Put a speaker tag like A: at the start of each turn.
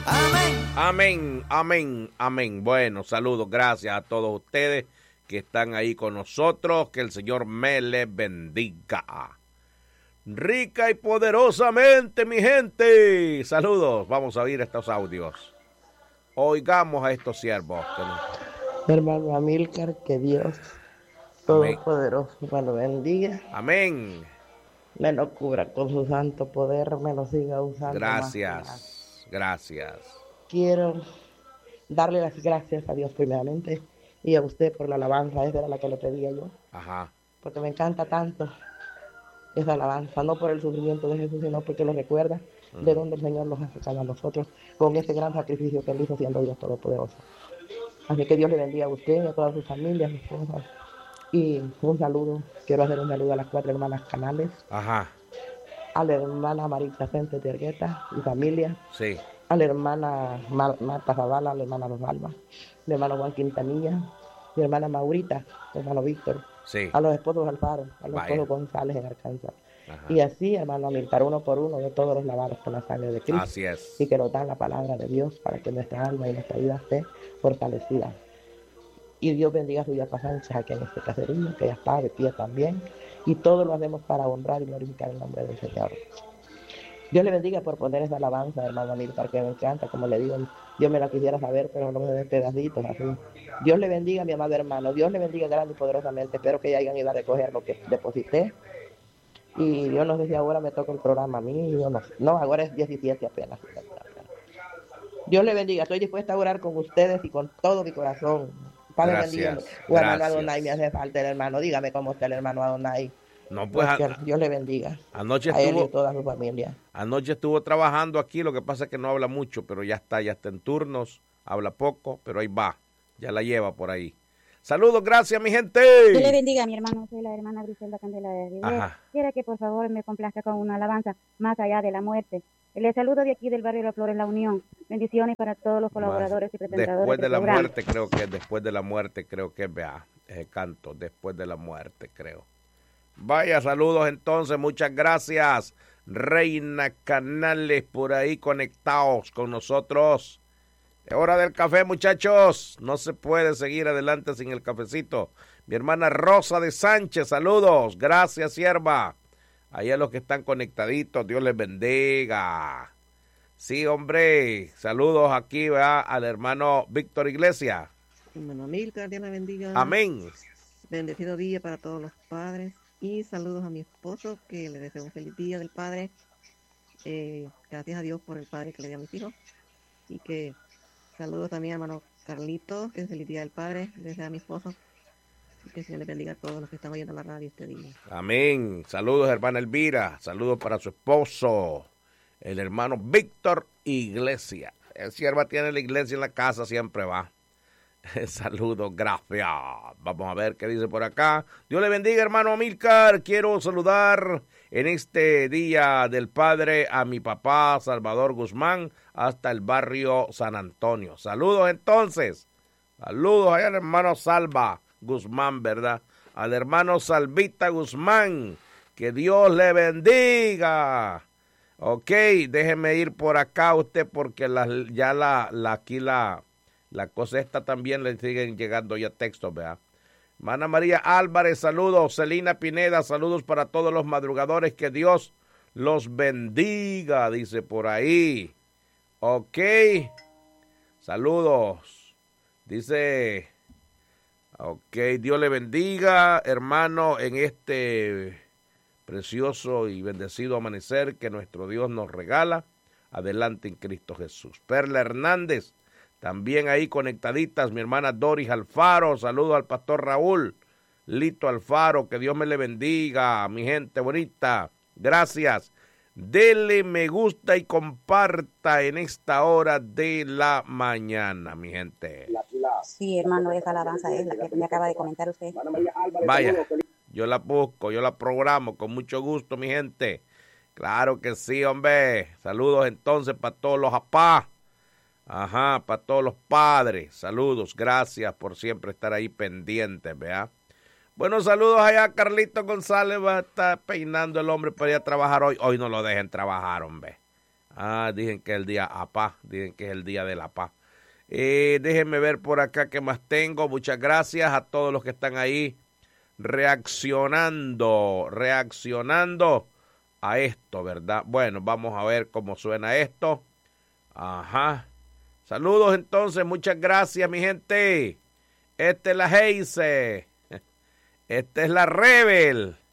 A: Amén.
B: Amén, amén, amén. Bueno, saludos, gracias a todos ustedes que están ahí con nosotros. Que el Señor me les bendiga. Rica y poderosamente, mi gente. Saludos, vamos a oír estos audios. Oigamos a estos siervos.
C: Hermano Amílcar, que Dios Todopoderoso me lo bendiga.
B: Amén.
C: Me lo cubra con su santo poder, me lo siga usando.
B: Gracias, gracias.
C: Quiero darle las gracias a Dios primeramente y a usted por la alabanza, esa era la que le pedía yo.
B: Ajá.
C: Porque me encanta tanto esa alabanza, no por el sufrimiento de Jesús, sino porque lo recuerda de donde el Señor nos ha sacado a nosotros con ese gran sacrificio que Él hizo siendo Dios Todopoderoso. Así que Dios le bendiga a usted y a todas sus familias, sus esposas. Y un saludo, quiero hacer un saludo a las 4 hermanas Canales.
B: Ajá.
C: A la hermana Marita Cente Tergueta y familia.
B: Sí.
C: A la hermana Marta Zavala, a la hermana Rosalba, al hermano Juan Quintanilla, mi hermana Maurita, mi hermano Víctor.
B: Sí.
C: A los esposos Alfaro, a los esposos González en Arkansas.
B: Ajá.
C: Y así, hermano Amílcar, uno por uno, de todos los lavados con la sangre de Cristo.
B: Así es.
C: Y que nos dan la palabra de Dios para que nuestra alma y nuestra vida esté fortalecida. Y Dios bendiga a su Yapa Sánchez aquí en este caserío, que ya está de pie también. Y todo lo hacemos para honrar y glorificar el nombre del Señor. Dios le bendiga por poner esa alabanza, hermano Amílcar, que me encanta. Como le digo, yo me la quisiera saber, pero no me den pedacitos así. Dios le bendiga, mi amado hermano. Dios le bendiga grande y poderosamente. Espero que ya hayan ido a recoger lo que deposité. Y yo no sé si ahora me toca el programa a mí. Yo no, ahora es 17 apenas. Dios le bendiga. Estoy dispuesta a orar con ustedes y con todo mi corazón. Padre, bendiga. O hermano Adonai, me hace falta el hermano. Dígame cómo está el hermano Adonai.
B: No, pues
C: Dios le bendiga.
B: Anoche
C: a él y a toda su familia.
B: Anoche estuvo trabajando aquí, lo que pasa es que no habla mucho, pero ya está en turnos, habla poco, pero ahí va, ya la lleva por ahí. Saludos, gracias mi gente.
D: Dios le bendiga a mi hermano, soy la hermana Griselda Candela de Rivera. Quiero que por favor me complazca con una alabanza más allá de la muerte. Les saludo de aquí del barrio La Flor en La Unión. Bendiciones para todos los colaboradores y presentadores.
B: Después de la
D: programa.
B: muerte, después de la muerte, creo que vea, ese canto, después de la muerte, creo. Vaya, saludos entonces, muchas gracias. Reina Canales por ahí conectados con nosotros. Es hora del café, muchachos. No se puede seguir adelante sin el cafecito. Mi hermana Rosa de Sánchez, saludos. Gracias, sierva. Ahí a los que están conectaditos, Dios les bendiga. Sí, hombre, saludos aquí, ¿verdad? Al hermano Víctor Iglesias.
E: Hermano Amílcar, Dios le bendiga.
B: Amén.
E: Bendecido día para todos los padres. Y saludos a mi esposo, que le deseo un feliz día del padre. Gracias a Dios por el padre que le dio a mis hijos. Y que saludos también a hermano Carlito, que es feliz día del padre. Le deseo a mi esposo. Y que el Señor le bendiga a todos los que están oyendo la radio este día.
B: Amén. Saludos, hermana Elvira. Saludos para su esposo, el hermano Víctor Iglesias. El sierva tiene la iglesia en la casa, siempre va. Saludos, gracias. Vamos a ver qué dice por acá. Dios le bendiga, hermano Amílcar. Quiero saludar en este día del Padre a mi papá Salvador Guzmán hasta el barrio San Antonio. Saludos entonces. Saludos allá al hermano Salva Guzmán, ¿verdad? Al hermano Salvita Guzmán. Que Dios le bendiga. Ok, déjeme ir por acá usted porque aquí la cosa esta también le siguen llegando ya textos, ¿verdad? Hermana María Álvarez, saludos. Celina Pineda, saludos para todos los madrugadores. Que Dios los bendiga, dice por ahí. Ok. Saludos. Dice, ok, Dios le bendiga, hermano, en este precioso y bendecido amanecer que nuestro Dios nos regala. Adelante en Cristo Jesús. Perla Hernández. También ahí conectaditas, mi hermana Doris Alfaro, saludo al pastor Raúl, Lito Alfaro, que Dios me le bendiga, mi gente bonita, gracias. Dele me gusta y comparta en esta hora de la mañana, mi gente.
D: Sí, hermano, esa alabanza es la que me acaba de comentar usted.
B: Vaya, yo la busco, yo la programo con mucho gusto, mi gente. Claro que sí, hombre. Saludos entonces para todos los papás. Ajá, para todos los padres, saludos, gracias por siempre estar ahí pendientes, ¿verdad? Bueno, saludos allá a Carlito González, va a estar peinando el hombre para ir a trabajar hoy. Hoy no lo dejen trabajar, hombre. Dicen que es el día APA, dicen que es el día de la paz. Déjenme ver por acá qué más tengo. Muchas gracias a todos los que están ahí reaccionando a esto, ¿verdad? Bueno, vamos a ver cómo suena esto. Ajá. Saludos entonces, muchas gracias, mi gente. Esta es la Heise. Esta es la Rebel.